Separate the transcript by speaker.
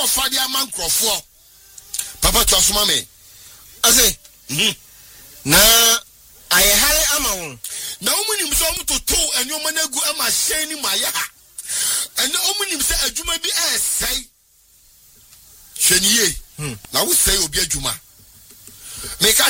Speaker 1: fa dia man crofo papa to asoma me
Speaker 2: ase na ayehare ama won
Speaker 1: na omunim so omutoto enwoma na gu ama hyen ni maya ha ene omunim se adwuma bi esai hweniye na wo sei obi adwuma me